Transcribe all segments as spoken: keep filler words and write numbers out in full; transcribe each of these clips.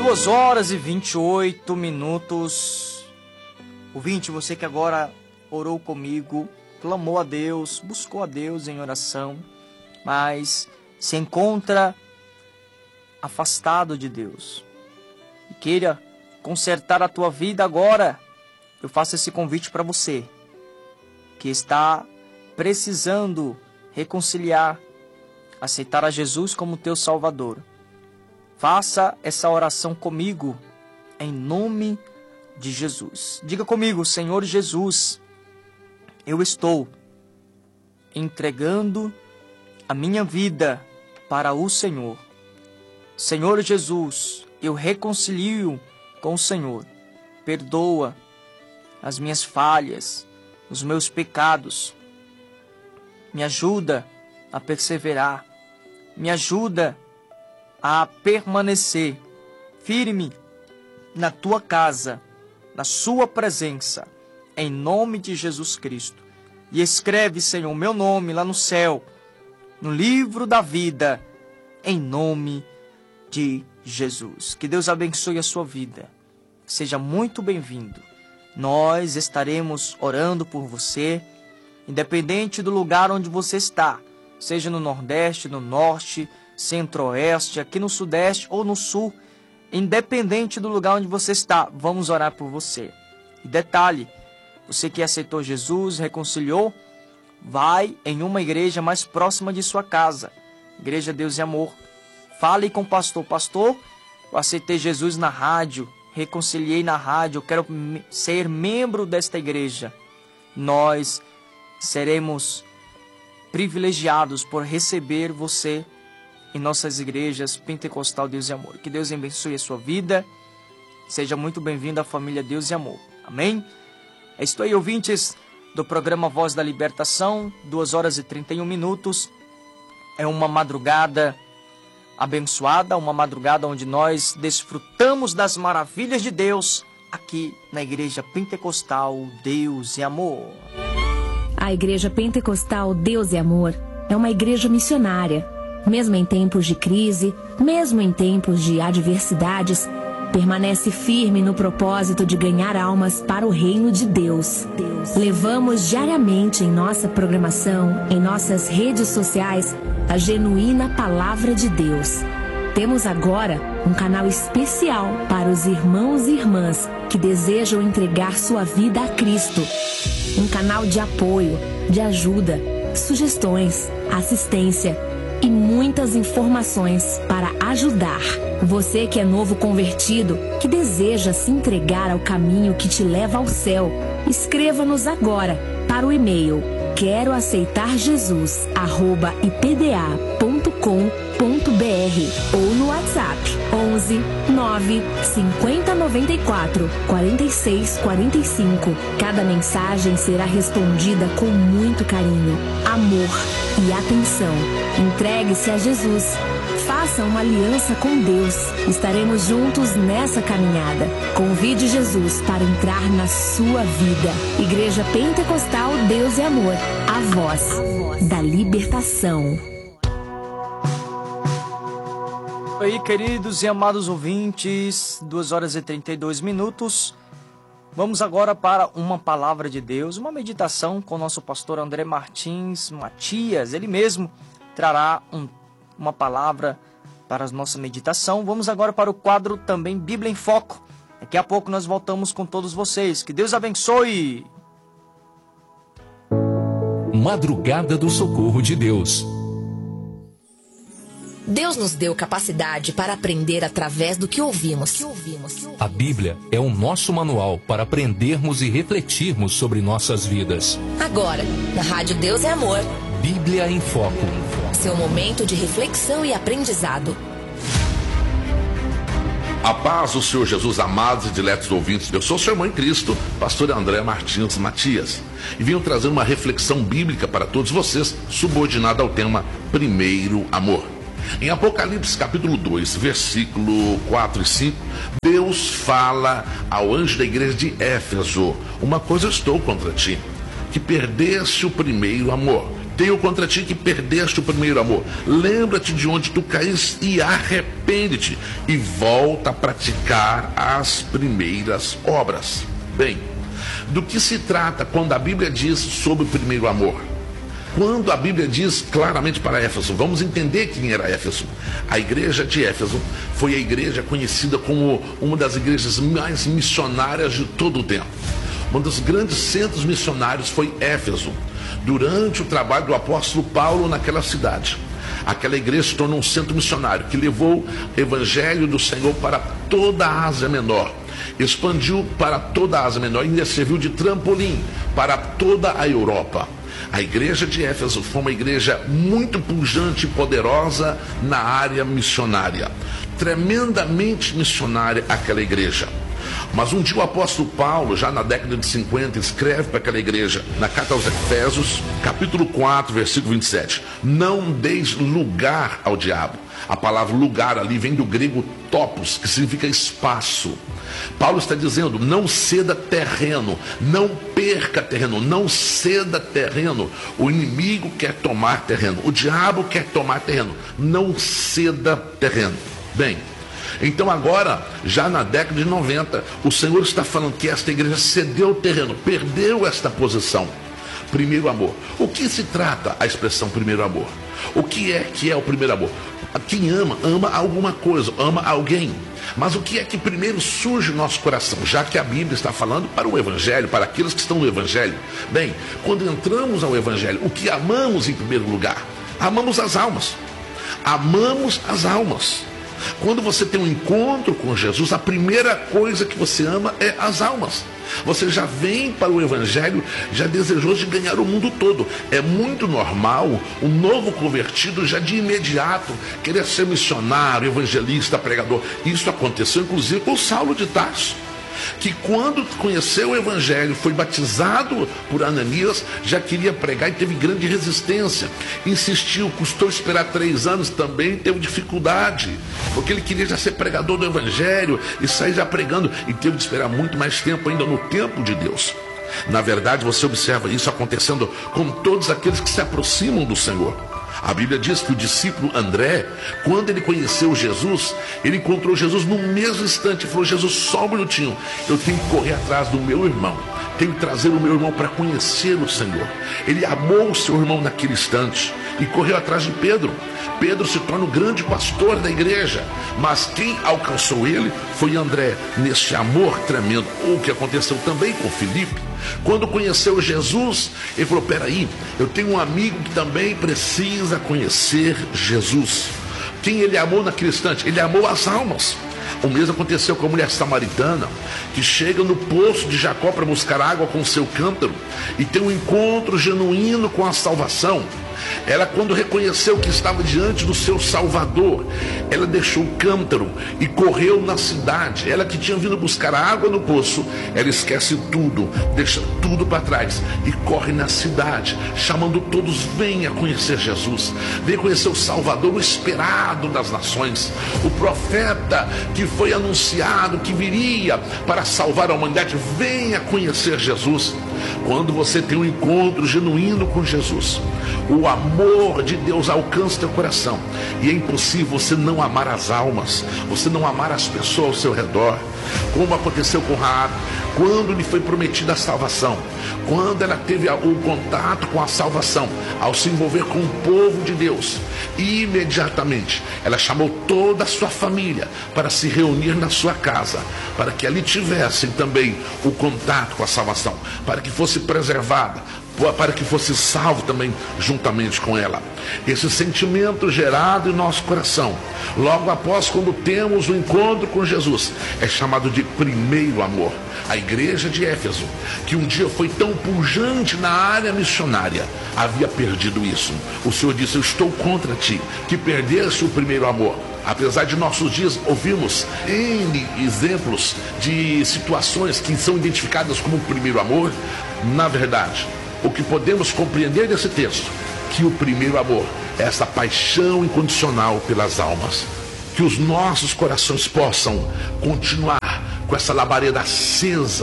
duas horas e vinte e oito minutos. Ouvinte, você que agora orou comigo, clamou a Deus, buscou a Deus em oração, mas se encontra afastado de Deus e queira consertar a tua vida agora, eu faço esse convite para você que está precisando reconciliar, aceitar a Jesus como teu Salvador. Faça essa oração comigo, em nome de Jesus. Diga comigo: Senhor Jesus, eu estou entregando a minha vida para o Senhor. Senhor Jesus, eu reconcilio com o Senhor. Perdoa as minhas falhas, os meus pecados. Me ajuda a perseverar. Me ajuda a permanecer firme na tua casa, na sua presença, em nome de Jesus Cristo. E escreve, Senhor, o meu nome lá no céu, no livro da vida, em nome de Jesus. Que Deus abençoe a sua vida. Seja muito bem-vindo. Nós estaremos orando por você, independente do lugar onde você está, seja no Nordeste, no Norte, Centro-Oeste, aqui no Sudeste ou no Sul, independente do lugar onde você está, vamos orar por você. E detalhe, você que aceitou Jesus, reconciliou, vai em uma igreja mais próxima de sua casa, Igreja Deus e Amor. Fale com o pastor: pastor, eu aceitei Jesus na rádio, reconciliei na rádio, eu quero ser membro desta igreja. Nós seremos privilegiados por receber você em nossas igrejas Pentecostal Deus e Amor. Que Deus abençoe a sua vida. Seja muito bem-vindo à família Deus e Amor. Amém? Estou aí, ouvintes do programa Voz da Libertação, duas horas e trinta e um minutos. É uma madrugada abençoada, uma madrugada onde nós desfrutamos das maravilhas de Deus aqui na Igreja Pentecostal Deus e Amor. A Igreja Pentecostal Deus e Amor é uma igreja missionária. Mesmo em tempos de crise, mesmo em tempos de adversidades, permanece firme no propósito de ganhar almas para o reino de Deus. Deus. Levamos diariamente em nossa programação, em nossas redes sociais, a genuína palavra de Deus. Temos agora um canal especial para os irmãos e irmãs que desejam entregar sua vida a Cristo. Um canal de apoio, de ajuda, sugestões, assistência e muitas informações para ajudar. Você que é novo convertido, que deseja se entregar ao caminho que te leva ao céu, escreva-nos agora para o e-mail quero aceitar Jesus arroba i p d a ponto com ponto b r ou no WhatsApp onze nove cinquenta noventa e quatro quarenta e seis quarenta e cinco. Cada mensagem será respondida com muito carinho, amor e atenção. Entregue-se a Jesus. Faça uma aliança com Deus. Estaremos juntos nessa caminhada. Convide Jesus para entrar na sua vida. Igreja Pentecostal Deus e Amor. A voz, a voz da libertação. Oi, aí, queridos e amados ouvintes, duas horas e trinta e dois minutos. Vamos agora para uma palavra de Deus, uma meditação com o nosso pastor André Martins Matias. Ele mesmo trará um, uma palavra para a nossa meditação. Vamos agora para o quadro também Bíblia em Foco. Daqui a pouco nós voltamos com todos vocês. Que Deus abençoe! Madrugada do Socorro de Deus. Deus nos deu capacidade para aprender através do que ouvimos. A Bíblia é o nosso manual para aprendermos e refletirmos sobre nossas vidas. Agora, na Rádio Deus é Amor. Bíblia em Foco. Seu momento de reflexão e aprendizado. A paz do Senhor Jesus, amados e diletos ouvintes. Eu sou o seu irmão em Cristo, pastor André Martins Matias. E venho trazendo uma reflexão bíblica para todos vocês, subordinada ao tema Primeiro Amor. Em Apocalipse capítulo dois, versículo quatro e cinco, Deus fala ao anjo da igreja de Éfeso: uma coisa estou contra ti, que perdeste o primeiro amor. Tenho contra ti que perdeste o primeiro amor. Lembra-te de onde tu caíste e arrepende-te e volta a praticar as primeiras obras. Bem, do que se trata quando a Bíblia diz sobre o primeiro amor? Quando a Bíblia diz claramente para Éfeso, vamos entender quem era Éfeso. A igreja de Éfeso foi a igreja conhecida como uma das igrejas mais missionárias de todo o tempo. Um dos grandes centros missionários foi Éfeso, durante o trabalho do apóstolo Paulo naquela cidade. Aquela igreja se tornou um centro missionário que levou o evangelho do Senhor para toda a Ásia Menor. Expandiu para toda a Ásia Menor e ainda serviu de trampolim para toda a Europa. A igreja de Éfeso foi uma igreja muito pujante e poderosa na área missionária. Tremendamente missionária aquela igreja. Mas um dia o apóstolo Paulo, já na década de cinquenta, escreve para aquela igreja, na carta aos Efésios, capítulo quatro, versículo vinte e sete. Não deis lugar ao diabo. A palavra lugar ali vem do grego topos, que significa espaço. Paulo está dizendo, não ceda terreno, não perca terreno, não ceda terreno. O inimigo quer tomar terreno, o diabo quer tomar terreno, não ceda terreno. Bem, então agora, já na década de noventa, o Senhor está falando que esta igreja cedeu o terreno, perdeu esta posição. Primeiro amor. O que se trata a expressão primeiro amor? O que é que é o primeiro amor? Quem ama, ama alguma coisa, ama alguém. Mas o que é que primeiro surge no nosso coração? Já que a Bíblia está falando para o Evangelho, para aqueles que estão no Evangelho. Bem, quando entramos ao Evangelho, o que amamos em primeiro lugar? Amamos as almas. Amamos as almas. Quando você tem um encontro com Jesus, a primeira coisa que você ama é as almas. Você já vem para o Evangelho já desejoso de ganhar o mundo todo. É muito normal um novo convertido já de imediato querer ser missionário, evangelista, pregador. Isso aconteceu inclusive com Saulo de Tarso, que quando conheceu o Evangelho, foi batizado por Ananias, já queria pregar e teve grande resistência. Insistiu, custou esperar três anos, também teve dificuldade, porque ele queria já ser pregador do Evangelho e sair já pregando, e teve de esperar muito mais tempo ainda no tempo de Deus. Na verdade, você observa isso acontecendo com todos aqueles que se aproximam do Senhor. A Bíblia diz que o discípulo André, quando ele conheceu Jesus, ele encontrou Jesus no mesmo instante e falou, Jesus, só um minutinho, eu tenho que correr atrás do meu irmão, tenho que trazer o meu irmão para conhecer o Senhor. Ele amou o seu irmão naquele instante e correu atrás de Pedro. Pedro se torna o grande pastor da igreja, mas quem alcançou ele foi André, neste amor tremendo. O que aconteceu também com Filipe. Quando conheceu Jesus, ele falou, peraí, eu tenho um amigo que também precisa conhecer Jesus. Quem ele amou naquele instante? Ele amou as almas. O mesmo aconteceu com a mulher samaritana, que chega no poço de Jacó para buscar água com o seu cântaro e tem um encontro genuíno com a salvação. Ela, quando reconheceu que estava diante do seu Salvador, ela deixou o cântaro e correu na cidade. Ela que tinha vindo buscar água no poço, ela esquece tudo, deixa tudo para trás e corre na cidade, chamando todos, venha conhecer Jesus, venha conhecer o Salvador, o esperado das nações, o profeta que foi anunciado, que viria para salvar a humanidade, venha conhecer Jesus. Quando você tem um encontro genuíno com Jesus, o amor de Deus alcança teu coração e é impossível você não amar as almas, você não amar as pessoas ao seu redor, como aconteceu com Raabe, quando lhe foi prometida a salvação, quando ela teve o contato com a salvação, ao se envolver com o povo de Deus, imediatamente ela chamou toda a sua família para se reunir na sua casa, para que ali tivessem também o contato com a salvação, para que fosse preservada, para que fosse salvo também juntamente com ela. Esse sentimento gerado em nosso coração, logo após quando temos o encontro com Jesus, é chamado de primeiro amor. A igreja de Éfeso, que um dia foi tão pujante na área missionária, havia perdido isso. O Senhor disse, eu estou contra ti, que perdeste o primeiro amor. Apesar de nossos dias ouvirmos N exemplos de situações que são identificadas como primeiro amor, na verdade, o que podemos compreender desse texto, que o primeiro amor é essa paixão incondicional pelas almas. Que os nossos corações possam continuar com essa labareda acesa,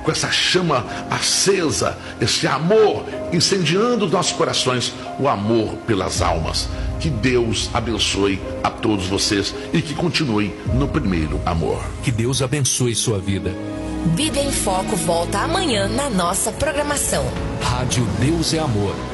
com essa chama acesa, esse amor incendiando nossos corações, o amor pelas almas. Que Deus abençoe a todos vocês e que continue no primeiro amor. Que Deus abençoe sua vida. Bíblia em Foco volta amanhã na nossa programação. Rádio Deus é Amor.